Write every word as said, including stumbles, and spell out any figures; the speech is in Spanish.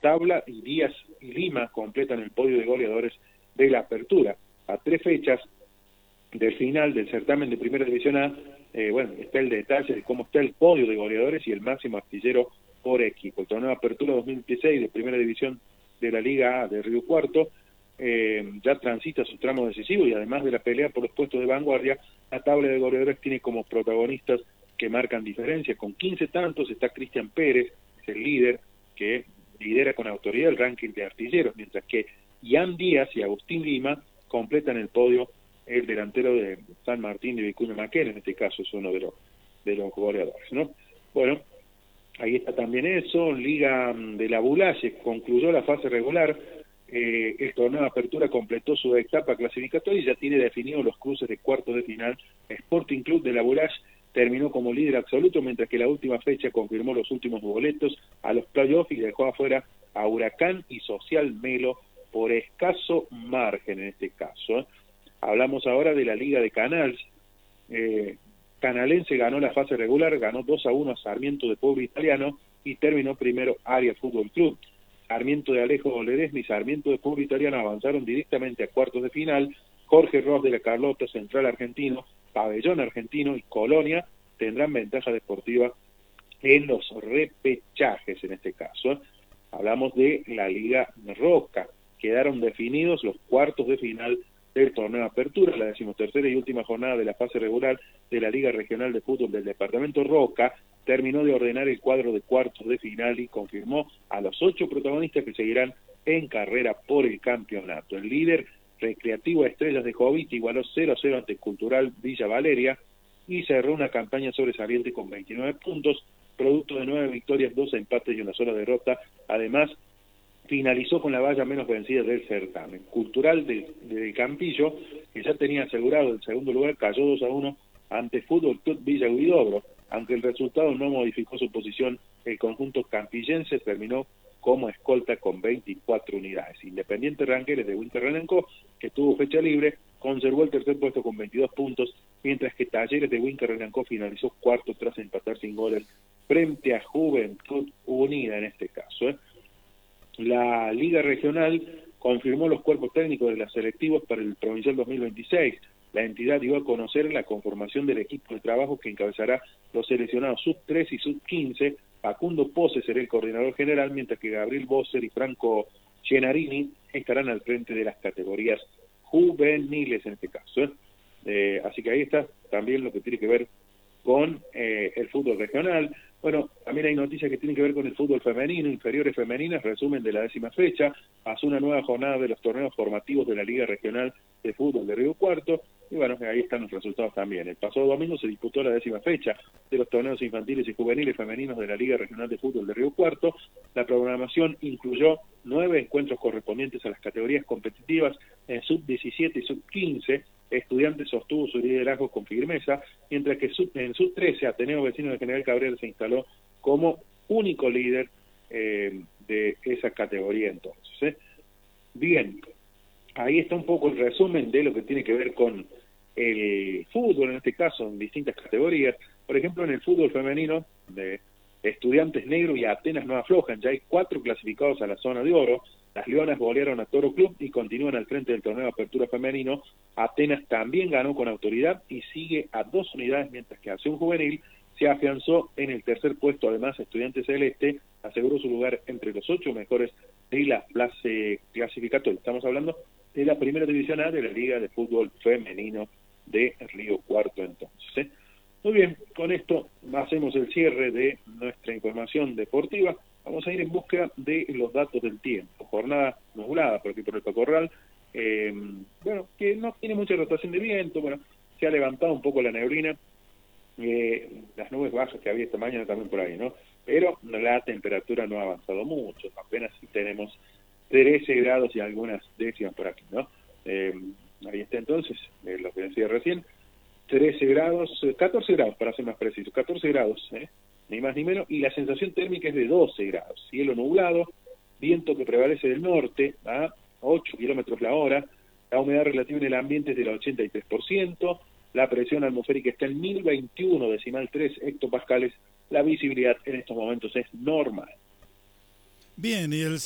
tabla y Díaz y Lima completan el podio de goleadores de la apertura. A tres fechas del final del certamen de Primera División A, eh, bueno, está el detalle de cómo está el podio de goleadores y el máximo artillero por equipo. El torneo de apertura dos mil dieciséis de Primera División de la Liga A de Río Cuarto eh, ya transita su tramo decisivo, y además de la pelea por los puestos de vanguardia, la tabla de goleadores tiene como protagonistas que marcan diferencia. Con quince tantos está Cristian Pérez, es el líder, que lidera con autoridad el ranking de artilleros, mientras que Ian Díaz y Agustín Lima completan el podio. El delantero de San Martín de Vicuña Maquena, en este caso, es uno de los, de los goleadores, ¿no? Bueno, ahí está también eso. Liga de la Bulaye concluyó la fase regular, eh, el torneo de apertura completó su etapa clasificatoria y ya tiene definidos los cruces de cuartos de final. Sporting Club de la Bulaye terminó como líder absoluto, mientras que la última fecha confirmó los últimos boletos a los playoffs y dejó afuera a Huracán y Social Melo por escaso margen en este caso, ¿eh? Hablamos ahora de la Liga de Canals. Eh, Canalense ganó la fase regular, ganó dos a uno a Sarmiento de Pueblo Italiano y terminó primero Área Fútbol Club. Sarmiento de Alejo Ledesma y Sarmiento de Pueblo Italiano avanzaron directamente a cuartos de final. Jorge Ross de la Carlota, Central Argentino, Pabellón Argentino y Colonia tendrán ventaja deportiva en los repechajes en este caso, ¿eh? Hablamos de la Liga Roca. Quedaron definidos los cuartos de final del torneo de apertura, la decimotercera y última jornada de la fase regular de la Liga Regional de Fútbol del Departamento Roca terminó de ordenar el cuadro de cuartos de final y confirmó a los ocho protagonistas que seguirán en carrera por el campeonato. El líder Recreativo Estrellas de Jovita igualó cero a cero ante Cultural Villa Valeria y cerró una campaña sobresaliente con veintinueve puntos, producto de nueve victorias, dos empates y una sola derrota. Además, finalizó con la valla menos vencida del certamen. Cultural de, de Campillo, que ya tenía asegurado el segundo lugar, cayó dos a uno ante Fútbol Club Villa Huidobro. Aunque el resultado no modificó su posición, el conjunto campillense terminó como escolta con veinticuatro unidades. Independiente Ranqueles de Winter Renenco, que tuvo fecha libre, conservó el tercer puesto con veintidós puntos, mientras que Talleres de Winter Renenco finalizó cuarto tras empatar sin goles frente a Juventud Unida en este caso, ¿eh? La Liga Regional confirmó los cuerpos técnicos de las selectivos para el Provincial dos mil veintiséis. La entidad dio a conocer la conformación del equipo de trabajo que encabezará los seleccionados sub tres y sub quince. Facundo Pose será el coordinador general, mientras que Gabriel Bosser y Franco Chenarini estarán al frente de las categorías juveniles en este caso, ¿eh? Eh, así que ahí está también lo que tiene que ver con eh, el fútbol regional. Bueno, también hay noticias que tienen que ver con el fútbol femenino, inferiores femeninas, resumen de la décima fecha, pasó una nueva jornada de los torneos formativos de la Liga Regional de Fútbol de Río Cuarto, y bueno, ahí están los resultados también. El pasado domingo se disputó la décima fecha de los torneos infantiles y juveniles femeninos de la Liga Regional de Fútbol de Río Cuarto. La programación incluyó nueve encuentros correspondientes a las categorías competitivas en sub diecisiete y sub quince. Estudiantes sostuvo su liderazgo con firmeza, mientras que en sub trece Ateneo Vecino de General Cabrera se instaló como único líder eh, de esa categoría entonces, ¿eh? Bien, ahí está un poco el resumen de lo que tiene que ver con el fútbol, en este caso, en distintas categorías. Por ejemplo, en el fútbol femenino, de Estudiantes Negro y Atenas no aflojan, ya hay cuatro clasificados a la zona de oro. Las Leonas golearon a Toro Club y continúan al frente del torneo de apertura femenino. Atenas también ganó con autoridad y sigue a dos unidades, mientras que Acción Juvenil se afianzó en el tercer puesto. Además, Estudiantes Celeste aseguró su lugar entre los ocho mejores de la clase clasificatoria. Estamos hablando de la Primera División A de la Liga de Fútbol Femenino de Río Cuarto entonces, ¿eh? Muy bien, con esto hacemos el cierre de nuestra información deportiva. Vamos a ir en búsqueda de los datos del tiempo. Jornada nublada por aquí por el Pacorral, eh, bueno, que no tiene mucha rotación de viento, bueno, se ha levantado un poco la neblina, eh, las nubes bajas que había esta mañana también por ahí, ¿no? Pero la temperatura no ha avanzado mucho, apenas tenemos trece grados y algunas décimas por aquí, ¿no? Eh, ahí está entonces, eh, lo que decía recién, trece grados, catorce grados para ser más preciso, catorce grados, ¿eh? Ni más ni menos, y la sensación térmica es de doce grados, cielo nublado, viento que prevalece del norte a ocho kilómetros la hora, la humedad relativa en el ambiente es del ochenta y tres por ciento, la presión atmosférica está en mil veintiuno decimal tres hectopascales, la visibilidad en estos momentos es normal. Bien, y el